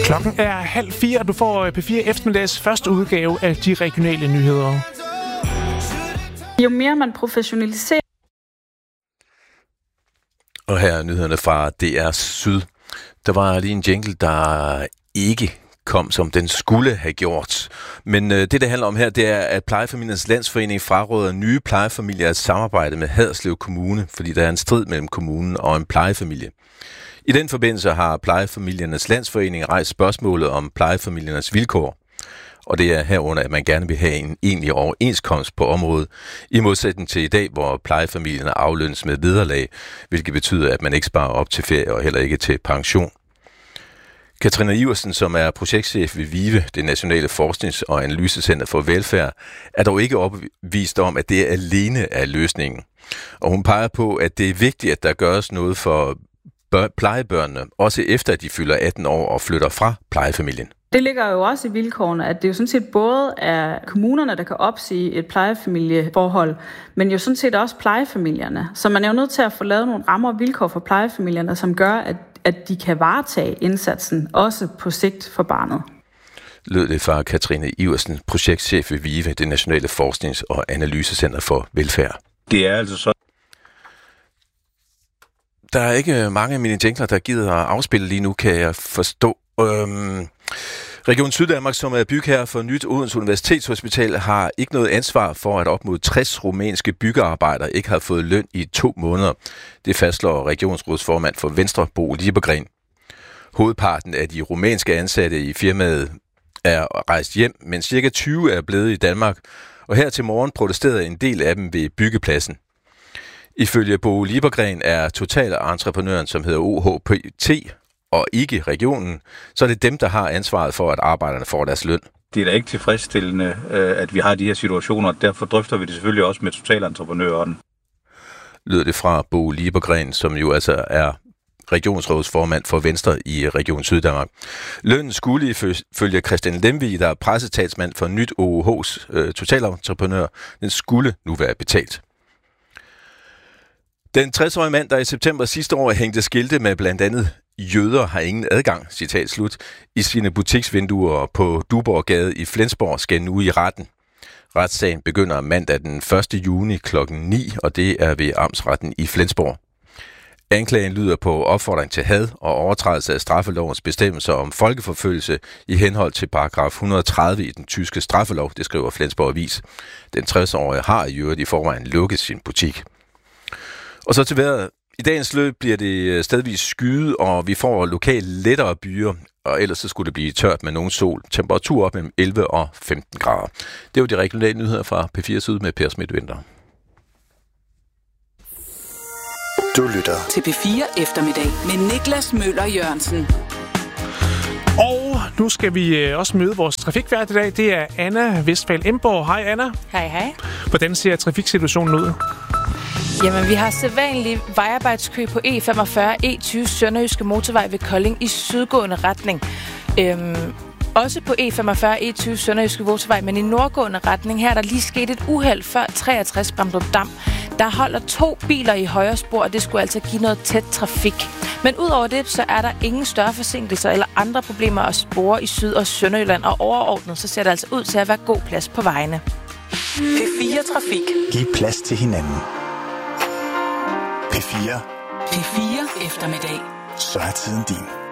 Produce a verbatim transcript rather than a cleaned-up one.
Klokken er halv fire, og du får P fire eftermiddags første udgave af de regionale nyheder. Jo mere man professionaliserer... Og her er nyhederne fra D R Syd. Der var lige en jingle, der ikke kom, som den skulle have gjort. Men øh, det, det handler om her, det er, at Plejefamiliernes Landsforening fraråder nye plejefamilier at samarbejde med Haderslev Kommune, fordi der er en strid mellem kommunen og en plejefamilie. I den forbindelse har Plejefamiliernes Landsforening rejst spørgsmålet om plejefamiliernes vilkår. Og det er herunder, at man gerne vil have en egentlig overenskomst på området, i modsætning til i dag, hvor plejefamilierne aflønnes med vederlag, hvilket betyder, at man ikke sparer op til ferie og heller ikke til pension. Katrine Iversen, som er projektchef ved VIVE, det nationale forsknings- og analysecenter for velfærd, er dog ikke opvist om, at det alene er løsningen. Og hun peger på, at det er vigtigt, at der gøres noget for bør- plejebørnene, også efter at de fylder atten år og flytter fra plejefamilien. Det ligger jo også i vilkårene, at det jo sådan set både er kommunerne, der kan opsige et plejefamilieforhold, men jo sådan set også plejefamilierne. Så man er jo nødt til at få lavet nogle rammer og vilkår for plejefamilierne, som gør, at, at de kan varetage indsatsen, også på sigt for barnet. Lød det fra Katrine Iversen, projektchef ved VIVE, det nationale forsknings- og analysecenter for velfærd. Det er altså så. Der er ikke mange af mine jingler, der gider at afspille lige nu, kan jeg forstå. Øhm, Region Syddanmark, som er bygherre for nyt Odense Universitetshospital, har ikke noget ansvar for, at op mod tres rumænske byggearbejdere ikke har fået løn i to måneder. Det fastslår regionsrådsformand for Venstre, Bo Liebergren. Hovedparten af de rumænske ansatte i firmaet er rejst hjem, men cirka tyve er blevet i Danmark, og her til morgen protesterede en del af dem ved byggepladsen. Ifølge Bo Liebergren er totalentreprenøren, som hedder O H P T, og ikke regionen, så er det dem, der har ansvaret for, at arbejderne får deres løn. Det er da ikke tilfredsstillende, at vi har de her situationer, og derfor drøfter vi det selvfølgelig også med totalentreprenøren. Lød det fra Bo Liebergren, som jo altså er regionsrådsformand for Venstre i Region Syddanmark. Lønnen skulle ifølge Christian Lemvig, der er pressetalsmand for nyt O O H's øh, totalentreprenør, den skulle nu være betalt. Den tres-årige mand, der i september sidste år hængte skilte med blandt andet jøder har ingen adgang, citat slut, i sine butiksvinduer på Duborggade i Flensborg, skal nu i retten. Retssagen begynder mandag den første juni klokken ni, og det er ved Amtsretten i Flensborg. Anklagen lyder på opfordring til had og overtrædelse af straffelovens bestemmelser om folkeforfølgelse i henhold til paragraf et hundrede og tredive i den tyske straffelov, det skriver Flensborg Avis. Den tres-årige har i øvrigt i forvejen lukket sin butik. Og så til vejret. I dagens løb bliver det stedvis skyet, og vi får lokalt lettere byer, og ellers så skulle det blive tørt med nogen sol. Temperatur op mellem elleve og femten grader. Det var de regionale nyheder fra P fire Syd med Per Smidt-Vinter. Du lytter til P fire Eftermiddag med Niklas Møller Jørgensen. Og nu skal vi også møde vores trafikvært i dag. Det er Anna Vestfald Emborg. Hej Anna. Hej hej. Hvordan ser trafiksituationen ud? Jamen, vi har sædvanlig vejarbejdskø på E femogfyrre E tyve Sønderjyske Motorvej ved Kolding i sydgående retning. Øhm, også på E femogfyrre E tyve Sønderjyske Motorvej, men i nordgående retning. Her er der lige sket et uheld før treogtres Bramdrup Dam. Der holder to biler i højre spor, og det skulle altså give noget tæt trafik. Men udover det, så er der ingen større forsinkelser eller andre problemer at spore i Syd- og Sønderjylland. Og overordnet, så ser det altså ud til at være god plads på vejene. P fire Trafik. Giv plads til hinanden. P fire. P fire Eftermiddag. Så er tiden din.